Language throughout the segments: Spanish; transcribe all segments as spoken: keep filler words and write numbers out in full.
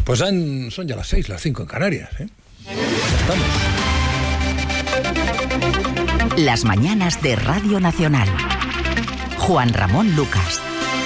Pues han, son ya las seis, las cinco en Canarias, ¿eh? Estamos. Las mañanas de Radio Nacional. Juan Ramón Lucas.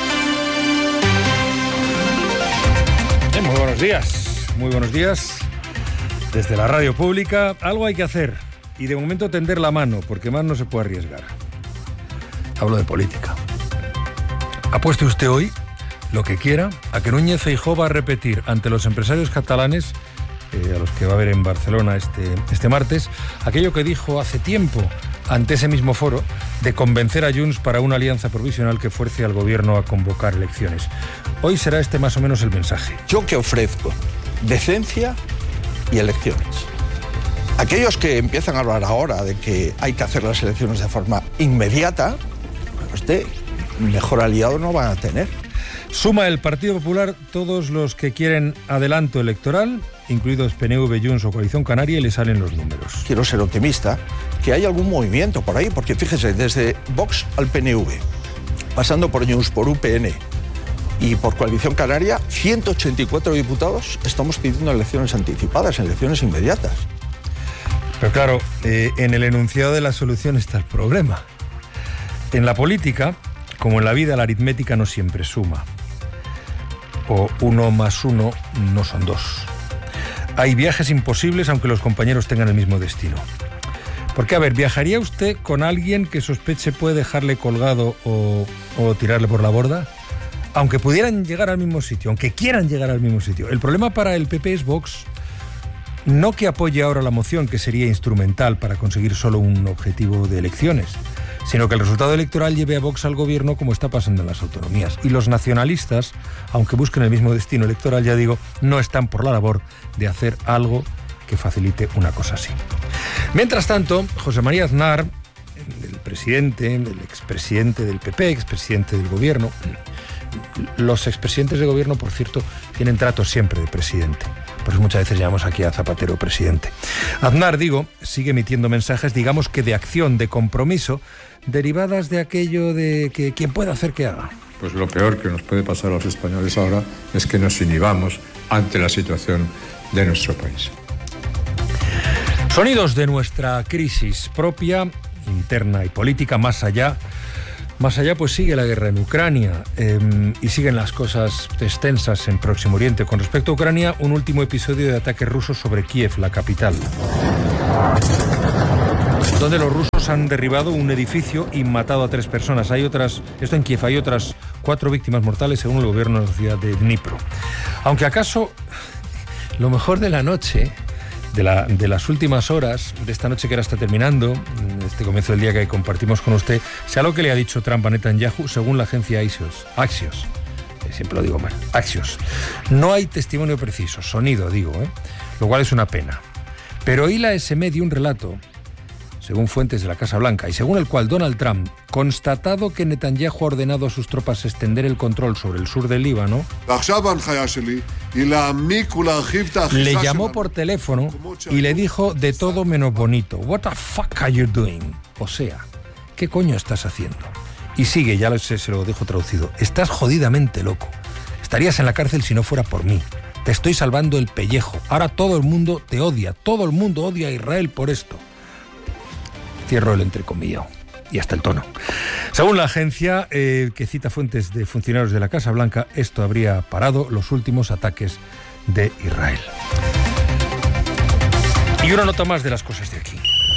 Eh, muy buenos días, muy buenos días. Desde la radio pública, algo hay que hacer. Y de momento tender la mano, porque más no se puede arriesgar. Hablo de política. Apueste usted hoy lo que quiera a que Núñez Feijóo va a repetir ante los empresarios catalanes, eh, a los que va a ver en Barcelona este, este martes, aquello que dijo hace tiempo ante ese mismo foro de convencer a Junts para una alianza provisional que fuerce al gobierno a convocar elecciones. Hoy será este más o menos el mensaje. Yo que ofrezco decencia y elecciones. Aquellos que empiezan a hablar ahora de que hay que hacer las elecciones de forma inmediata, pues de mejor aliado no van a tener. Suma el Partido Popular todos los que quieren adelanto electoral, incluidos P N V, Junts o Coalición Canaria, y le salen los números. Quiero ser optimista, que hay algún movimiento por ahí, porque fíjese, desde Vox al P N V, pasando por Junts, por U P N y por Coalición Canaria, ciento ochenta y cuatro diputados estamos pidiendo elecciones anticipadas, elecciones inmediatas. Pero claro, eh, en el enunciado de la solución está el problema. En la política, como en la vida, la aritmética no siempre suma. O uno más uno no son dos. Hay viajes imposibles aunque los compañeros tengan el mismo destino. Porque, a ver, ¿viajaría usted con alguien que sospeche puede dejarle colgado o, o tirarle por la borda? Aunque pudieran llegar al mismo sitio, aunque quieran llegar al mismo sitio. El problema para el P P es Vox. No que apoye ahora la moción, que sería instrumental para conseguir solo un objetivo de elecciones, sino que el resultado electoral lleve a Vox al gobierno, como está pasando en las autonomías. Y los nacionalistas, aunque busquen el mismo destino electoral, ya digo, no están por la labor de hacer algo que facilite una cosa así. Mientras tanto, José María Aznar, el presidente, el expresidente del P P, expresidente del gobierno, los expresidentes de gobierno, por cierto, tienen trato siempre de presidente. Por eso muchas veces llamamos aquí a Zapatero presidente. Aznar, digo, sigue emitiendo mensajes, digamos que de acción, de compromiso, derivadas de aquello de que quien pueda hacer que haga. Pues lo peor que nos puede pasar a los españoles ahora es que nos inhibamos ante la situación de nuestro país. Sonidos de nuestra crisis propia, interna y política, más allá. Más allá, pues sigue la guerra en Ucrania eh, y siguen las cosas extensas en Próximo Oriente. Con respecto a Ucrania, un último episodio de ataques rusos sobre Kiev, la capital, donde los rusos han derribado un edificio y matado a tres personas. Hay otras, esto en Kiev, hay otras cuatro víctimas mortales según el gobierno de la ciudad de Dnipro. Aunque acaso lo mejor de la noche, de, la, de las últimas horas, de esta noche que ahora está terminando, este comienzo del día que compartimos con usted, sea lo que le ha dicho Trump a Netanyahu, según la agencia Axios. Axios. Siempre lo digo mal. Axios. No hay testimonio preciso, sonido, digo, ¿eh? Lo cual es una pena. Pero I L A S M dio un relato, según fuentes de la Casa Blanca, y según el cual Donald Trump, constatado que Netanyahu ha ordenado a sus tropas extender el control sobre el sur del Líbano, le llamó por teléfono y le dijo de todo menos bonito. What the fuck are you doing? O sea, ¿qué coño estás haciendo? Y sigue, ya se, se lo dejo traducido. Estás jodidamente loco. Estarías en la cárcel si no fuera por mí. Te estoy salvando el pellejo. Ahora todo el mundo te odia. Todo el mundo odia a Israel por esto. Cierro el entrecomillado. Y hasta el tono. Según la agencia, eh, que cita fuentes de funcionarios de la Casa Blanca, esto habría parado los últimos ataques de Israel. Y una nota más de las cosas de aquí.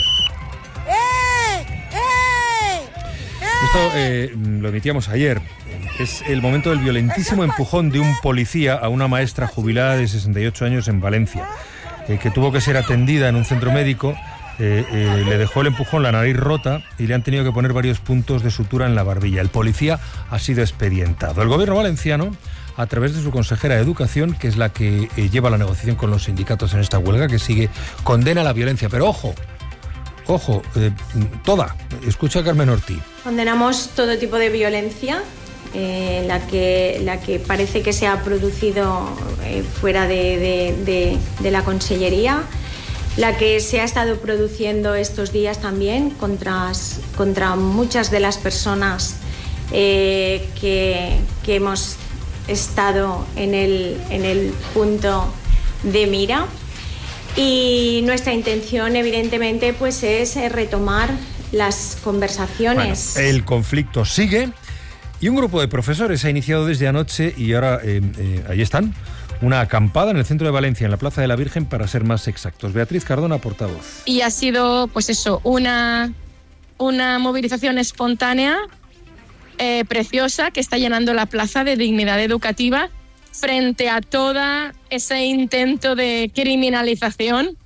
Esto eh, lo emitíamos ayer. Es el momento del violentísimo empujón de un policía a una maestra jubilada de sesenta y ocho años en Valencia, eh, que tuvo que ser atendida en un centro médico. Eh, eh, le dejó el empujón la nariz rota y le han tenido que poner varios puntos de sutura en la barbilla. El policía ha sido expedientado. El gobierno valenciano, a través de su consejera de Educación, que es la que eh, lleva la negociación con los sindicatos en esta huelga, que sigue, condena la violencia. Pero ojo, ojo, eh, toda. Escucha a Carmen Ortiz. Condenamos todo tipo de violencia, eh, la, que, la que parece que se ha producido eh, fuera de, de, de, de la Consellería, la que se ha estado produciendo estos días también contra, contra muchas de las personas eh, que, que hemos estado en el, en el punto de mira. Y nuestra intención, evidentemente, pues es retomar las conversaciones. Bueno, el conflicto sigue y un grupo de profesores ha iniciado desde anoche y ahora eh, eh, ahí están, una acampada en el centro de Valencia, en la Plaza de la Virgen, para ser más exactos. Beatriz Cardona, portavoz. Y ha sido, pues eso, una, una movilización espontánea, eh, preciosa, que está llenando la plaza de dignidad educativa frente a todo ese intento de criminalización